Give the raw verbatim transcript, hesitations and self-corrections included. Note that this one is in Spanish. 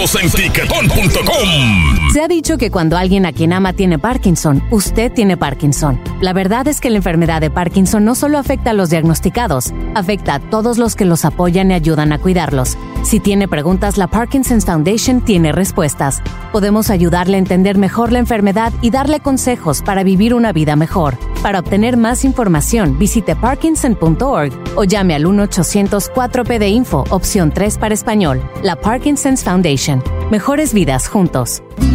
boletos en tiquetón punto com. Se ha dicho que cuando alguien a quien ama tiene Parkinson, usted tiene Parkinson. La verdad es que la enfermedad de Parkinson no solo afecta a los diagnosticados, afecta a todos los que los apoyan y ayudan a cuidarlos. Si tiene preguntas, la Parkinson's Foundation tiene respuestas. Podemos ayudarle a entender mejor la enfermedad y darle consejos para vivir una vida mejor. Para obtener más información, visite parkinson punto org o llame al uno ochocientos cuatro P D Info, opción tres para español. La Parkinson's Foundation. Mejores vidas juntos.